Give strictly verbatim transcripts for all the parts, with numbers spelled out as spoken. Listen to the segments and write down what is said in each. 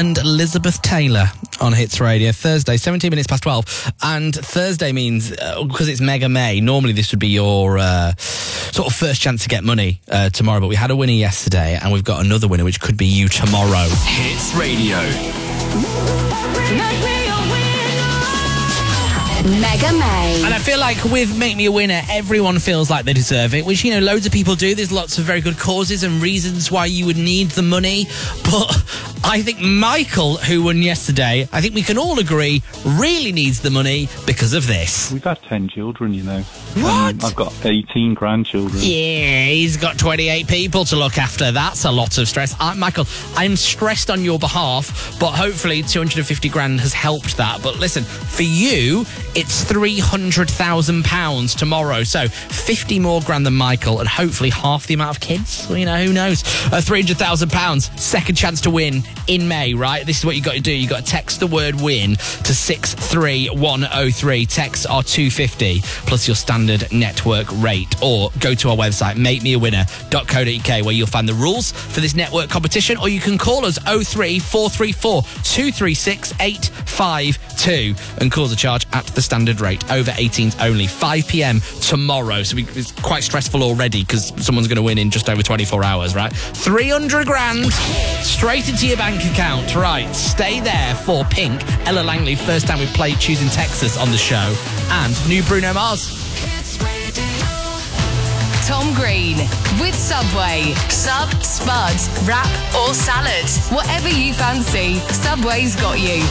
and Elizabeth Taylor on Hits Radio. Thursday, seventeen minutes past twelve. And Thursday means, uh, because it's Mega May, normally this would be your uh, sort of first chance to get money uh, tomorrow. But we had a winner yesterday, and we've got another winner, which could be you tomorrow. Hits Radio. Mega May. And I feel like with Make Me a Winner, everyone feels like they deserve it, which, you know, loads of people do. There's lots of very good causes and reasons why you would need the money. But I think Michael, who won yesterday, I think we can all agree, really needs the money because of this. We've had ten children, you know. What? Um, I've got eighteen grandchildren. Yeah, he's got twenty-eight people to look after. That's a lot of stress. I, Michael, I'm stressed on your behalf, but hopefully two hundred fifty grand has helped that. But listen, for you, it's three hundred thousand pounds tomorrow. So fifty more grand than Michael and hopefully half the amount of kids. Well, you know, who knows? Uh, three hundred thousand pounds, second chance to win in May, right? This is what you got to do. You got to text the word win to six three one oh three. Texts are two hundred fifty plus your standard network rate. Or go to our website, make me a winner dot co dot uk, where you'll find the rules for this network competition. Or you can call us oh three four three four two three six eight five two and cause a charge at the standard rate. Over eighteens only. five p.m. tomorrow. So we, it's quite stressful already because someone's going to win in just over twenty-four hours, right? three hundred grand straight into your bank account. Right, stay there for Pink, Ella Langley, first time we played Choosing Texas on the show, and new Bruno Mars. Tom Green with Subway. Sub, spud, wrap or salad. Whatever you fancy, Subway's got you.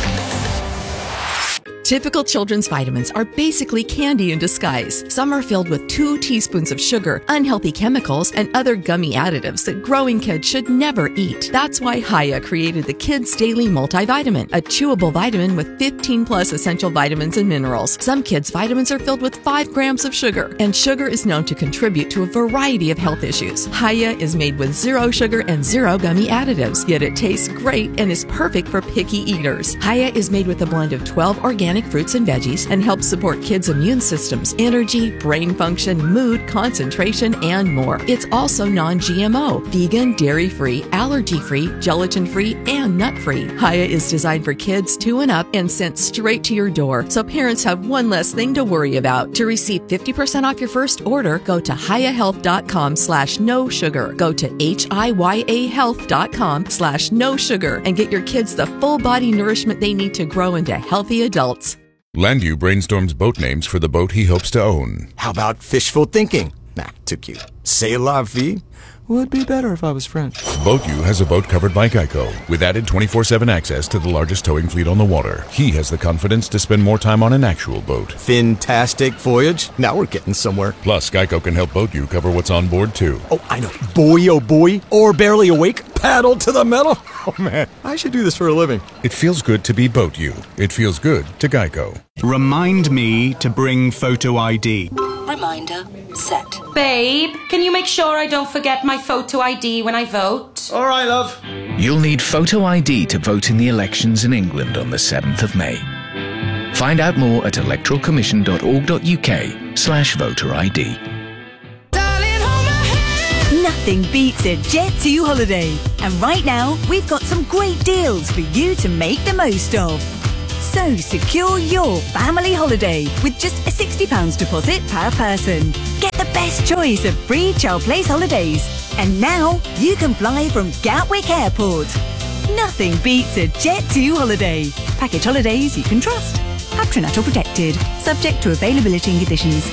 Typical children's vitamins are basically candy in disguise. Some are filled with two teaspoons of sugar, unhealthy chemicals, and other gummy additives that growing kids should never eat. That's why Hiya created the Kids Daily Multivitamin, a chewable vitamin with fifteen plus essential vitamins and minerals. Some kids' vitamins are filled with five grams of sugar, and sugar is known to contribute to a variety of health issues. Hiya is made with zero sugar and zero gummy additives, yet it tastes great and is perfect for picky eaters. Hiya is made with a blend of twelve organic fruits and veggies and helps support kids' immune systems, energy, brain function, mood, concentration, and more. It's also non-G M O, vegan, dairy-free, allergy-free, gelatin-free, and nut-free. Hiya is designed for kids two and up and sent straight to your door, so parents have one less thing to worry about. To receive fifty percent off your first order, go to hiyahealth.com slash no sugar. Go to H-I-Y-A health.com slash no sugar and get your kids the full body nourishment they need to grow into healthy adults. Landu brainstorms boat names for the boat he hopes to own. How about fishful thinking? Nah, too cute. C'est la vie? Would be better if I was French. BoatU has a boat covered by Geico, with added twenty-four seven access to the largest towing fleet on the water. He has the confidence to spend more time on an actual boat. Fantastic voyage. Now we're getting somewhere. Plus, Geico can help BoatU cover what's on board, too. Oh, I know. Boy, oh boy. Or barely awake. Paddle to the metal. Oh, man. I should do this for a living. It feels good to be BoatU. It feels good to Geico. Remind me to bring photo I D. Reminder set. Babe, can you make sure I don't forget my photo I D when I vote? All right, love. You'll need photo I D to vote in the elections in England on the seventh of May. Find out more at electoralcommission.org.uk slash voter ID. Nothing beats a Jet two holiday. And right now, we've got some great deals for you to make the most of. So secure your family holiday with just a sixty pounds deposit per person. Get the best choice of free child place holidays. And now you can fly from Gatwick Airport. Nothing beats a Jet two holiday. Package holidays you can trust. Patronato protected. Subject to availability and conditions.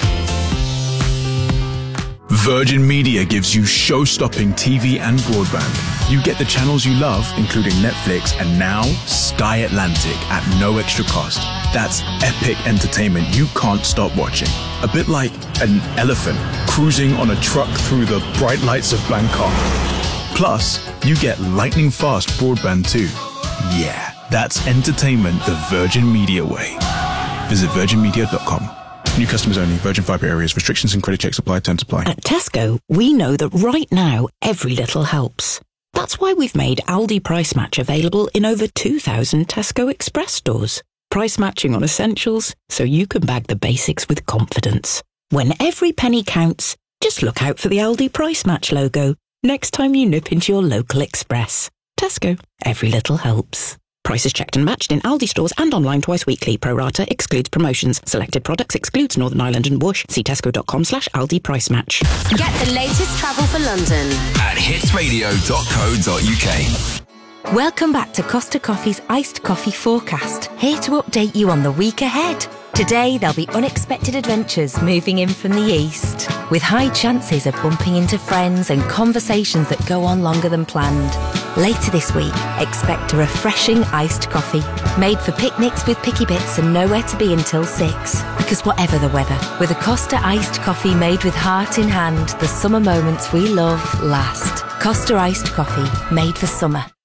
Virgin Media gives you show-stopping T V and broadband. You get the channels you love, including Netflix, and now Sky Atlantic at no extra cost. That's epic entertainment you can't stop watching. A bit like an elephant cruising on a truck through the bright lights of Bangkok. Plus, you get lightning-fast broadband too. Yeah, that's entertainment the Virgin Media way. Visit virgin media dot com. New customers only. Virgin Fibre areas. Restrictions and credit checks apply. Terms apply. At Tesco, we know that right now, every little helps. That's why we've made Aldi Price Match available in over two thousand Tesco Express stores. Price matching on essentials, so you can bag the basics with confidence. When every penny counts, just look out for the Aldi Price Match logo next time you nip into your local Express. Tesco, every little helps. Prices checked and matched in Aldi stores and online twice weekly. Pro rata excludes promotions. Selected products excludes Northern Ireland and Bush. See tesco.com slash Aldi price match. Get the latest travel for London at hits radio dot co dot uk. Welcome back to Costa Coffee's Iced Coffee Forecast, here to update you on the week ahead. Today there'll be unexpected adventures moving in from the east, with high chances of bumping into friends and conversations that go on longer than planned. Later this week, expect a refreshing iced coffee, made for picnics with picky bits and nowhere to be until six. Because whatever the weather, with a Costa iced coffee made with heart in hand, the summer moments we love last. Costa iced coffee, made for summer.